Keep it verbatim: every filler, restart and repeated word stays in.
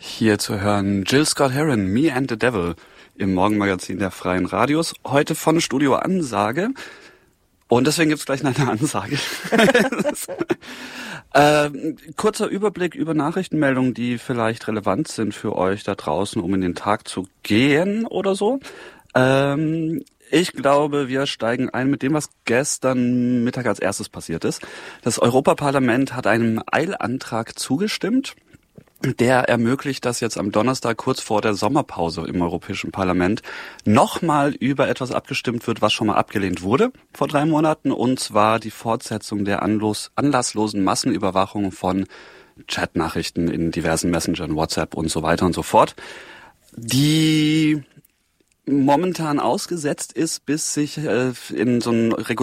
Hier zu hören Jill Scott Heron, Me and the Devil im Morgenmagazin der Freien Radios. Heute von Studio Ansage. Und deswegen gibt's gleich eine Ansage. äh, kurzer Überblick über Nachrichtenmeldungen, die vielleicht relevant sind für euch da draußen, um in den Tag zu gehen oder so. Ähm, ich glaube, wir steigen ein mit dem, was gestern Mittag als erstes passiert ist. Das Europaparlament hat einem Eilantrag zugestimmt. Der ermöglicht, dass jetzt am Donnerstag kurz vor der Sommerpause im Europäischen Parlament nochmal über etwas abgestimmt wird, was schon mal abgelehnt wurde vor drei Monaten, und zwar die Fortsetzung der anlos, anlasslosen Massenüberwachung von Chatnachrichten in diversen Messengern, WhatsApp und so weiter und so fort, die momentan ausgesetzt ist, bis sich äh, in so ein